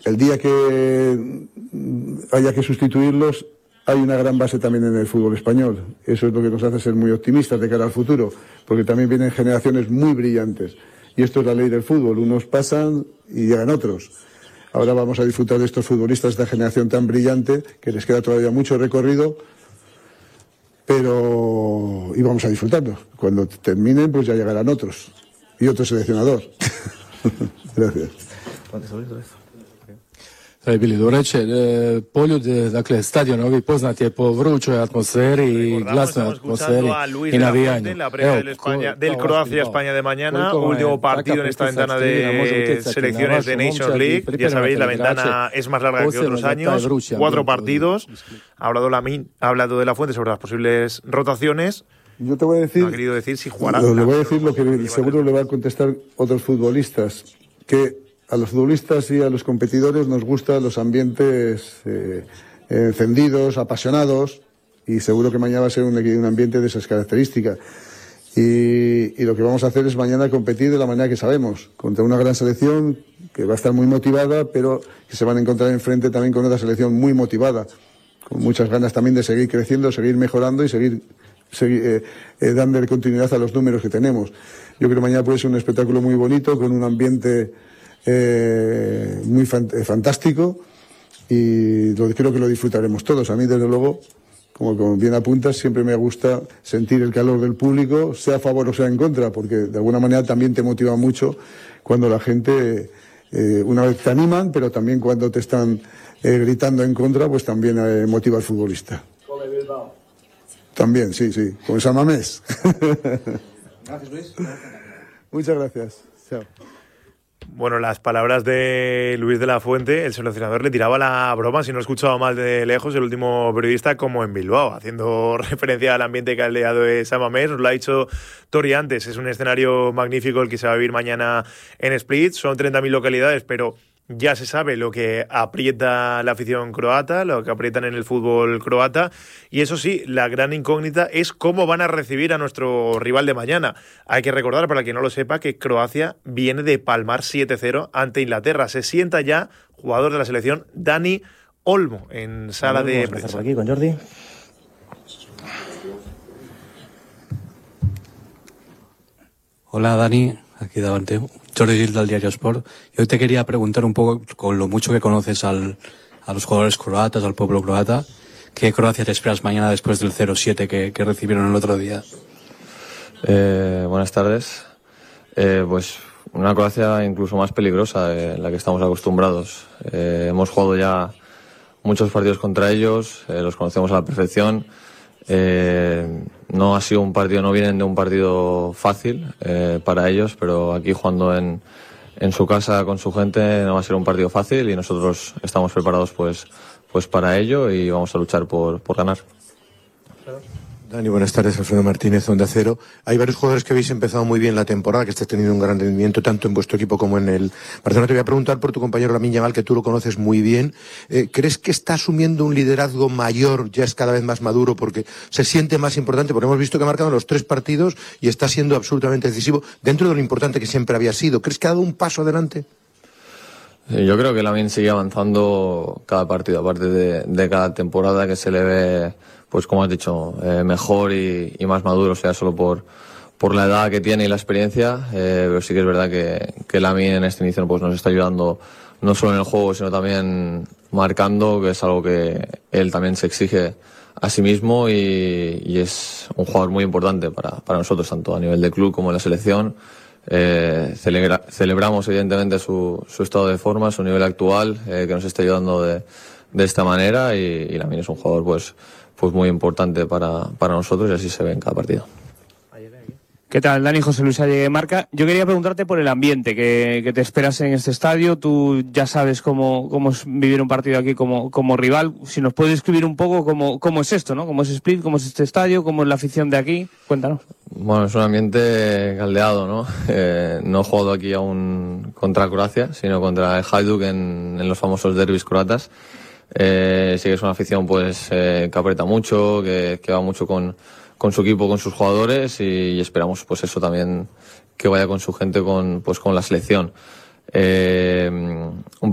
el día que haya que sustituirlos, hay una gran base también en el fútbol español. Eso es lo que nos hace ser muy optimistas de cara al futuro, porque también vienen generaciones muy brillantes. Y esto es la ley del fútbol, unos pasan y llegan otros. Ahora vamos a disfrutar de estos futbolistas de esta generación tan brillante, que les queda todavía mucho recorrido, pero y vamos a disfrutarlo. Cuando terminen, pues ya llegarán otros y otro seleccionador. Gracias. Bili do reče, Poljud, dakle, stadion ovi poznat je po vrućoj atmosferi i glasnoj atmosferi y navijanju. La previa del Croacia-España de mañana, último partido en esta ventana de selecciones de Nations League. Ya sabéis, la ventana es más larga que otros años, 4 partidos. Ha hablado de la Fuente sobre las posibles rotaciones. Yo te voy a decir, no ha querido decir si jugará. Le voy a decir lo que seguro le va a contestar otros futbolistas, que a los futbolistas y a los competidores nos gustan los ambientes encendidos, apasionados, y seguro que mañana va a ser un ambiente de esas características. Y lo que vamos a hacer es mañana competir de la manera que sabemos, contra una gran selección que va a estar muy motivada, pero que se van a encontrar enfrente también con otra selección muy motivada, con muchas ganas también de seguir creciendo, seguir mejorando y seguir dándole continuidad a los números que tenemos. Yo creo que mañana puede ser un espectáculo muy bonito, con un ambiente muy fantástico, y creo que lo disfrutaremos todos. A mí, desde luego, como bien apuntas, siempre me gusta sentir el calor del público, sea a favor o sea en contra, porque de alguna manera también te motiva mucho cuando la gente, una vez te animan, pero también cuando te están gritando en contra, pues también motiva al futbolista. También, sí, con San Mamés. Gracias, Luis. Muchas gracias. Chao. Bueno, las palabras de Luis de la Fuente, el seleccionador le tiraba la broma, si no escuchaba mal de lejos, el último periodista, como en Bilbao, haciendo referencia al ambiente caldeado de San Mamés. Nos lo ha dicho Tori antes, es un escenario magnífico el que se va a vivir mañana en Split. Son 30.000 localidades, pero ya se sabe lo que aprieta la afición croata, lo que aprietan en el fútbol croata, y eso sí, la gran incógnita es cómo van a recibir a nuestro rival de mañana. Hay que recordar, para quien no lo sepa, que Croacia viene de palmar 7-0 ante Inglaterra. Se sienta ya jugador de la selección Dani Olmo en sala de prensa. Por aquí con Jordi. Hola Dani, aquí delante. Jordi Gil del Diario Sport. Y hoy te quería preguntar un poco, con lo mucho que conoces a los jugadores croatas, al pueblo croata, ¿qué Croacia te esperas mañana después del 0-7 que recibieron el otro día? Buenas tardes. Pues una Croacia incluso más peligrosa de la que estamos acostumbrados. Hemos jugado ya muchos partidos contra ellos, los conocemos a la perfección. No ha sido un partido, no vienen de un partido fácil para ellos, pero aquí jugando en su casa con su gente no va a ser un partido fácil, y nosotros estamos preparados pues para ello, y vamos a luchar por ganar. Dani, buenas tardes. Alfredo Martínez, Onda Cero. Hay varios jugadores que habéis empezado muy bien la temporada, que estáis teniendo un gran rendimiento tanto en vuestro equipo como en el Barcelona. Te voy a preguntar por tu compañero Lamine Yamal, que tú lo conoces muy bien. ¿Crees que está asumiendo un liderazgo mayor, ya es cada vez más maduro, porque se siente más importante? Porque hemos visto que ha marcado los 3 partidos y está siendo absolutamente decisivo dentro de lo importante que siempre había sido. ¿Crees que ha dado un paso adelante? Yo creo que Lamine sigue avanzando cada partido, aparte de cada temporada, que se le ve, pues como has dicho, mejor y más maduro, o sea, solo por la edad que tiene y la experiencia, pero sí que es verdad que Lamine en este inicio pues nos está ayudando no solo en el juego, sino también marcando, que es algo que él también se exige a sí mismo, y es un jugador muy importante para nosotros, tanto a nivel de club como en la selección. Celebramos evidentemente su estado de forma, su nivel actual, que nos está ayudando de esta manera, y Lamine es un jugador pues muy importante para nosotros, y así se ve en cada partido. ¿Qué tal, Dani? José Luis Allegue, Marca. Yo quería preguntarte por el ambiente que te esperas en este estadio. Tú ya sabes cómo es vivir un partido aquí como rival. Si nos puedes describir un poco cómo es esto, ¿no? ¿Cómo es Split? ¿Cómo es este estadio? ¿Cómo es la afición de aquí? Cuéntanos. Bueno, es un ambiente caldeado, ¿no? No he jugado aquí aún contra Croacia, sino contra el Hajduk en los famosos derbis croatas. Sí que es una afición pues que aprieta mucho, que va mucho con su equipo, con sus jugadores, y esperamos pues eso también, que vaya con su gente con la selección.